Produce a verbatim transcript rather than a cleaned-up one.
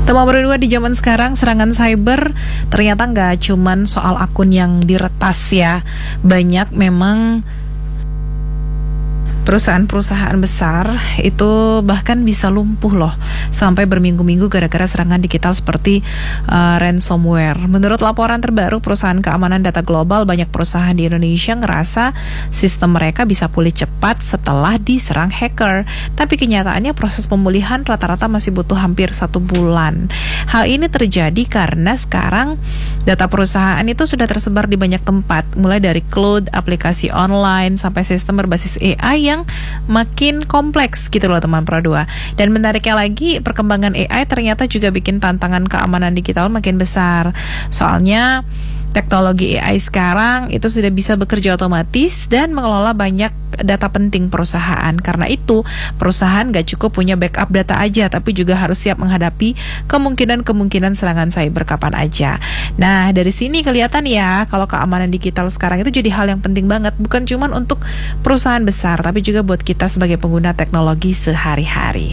Teman berdua, di zaman sekarang serangan cyber ternyata nggak cuman soal akun yang diretas ya. Banyak memang perusahaan-perusahaan besar itu bahkan bisa lumpuh loh sampai berminggu-minggu gara-gara serangan digital seperti uh, ransomware. Menurut laporan terbaru perusahaan keamanan data global, banyak perusahaan di Indonesia ngerasa sistem mereka bisa pulih cepat setelah diserang hacker. Tapi kenyataannya proses pemulihan rata-rata masih butuh hampir satu bulan. Hal ini terjadi karena sekarang data perusahaan itu sudah tersebar di banyak tempat, mulai dari cloud, aplikasi online, sampai sistem berbasis A I yang makin kompleks gitu loh teman Pro dua. Dan menariknya lagi, perkembangan A I ternyata juga bikin tantangan keamanan digital makin besar. Soalnya teknologi A I sekarang itu sudah bisa bekerja otomatis dan mengelola banyak data penting perusahaan. Karena itu, perusahaan gak cukup punya backup data aja, tapi juga harus siap menghadapi kemungkinan-kemungkinan serangan cyber kapan aja. Nah, dari sini kelihatan ya, kalau keamanan digital sekarang itu jadi hal yang penting banget. Bukan cuma untuk perusahaan besar, tapi juga buat kita sebagai pengguna teknologi sehari-hari.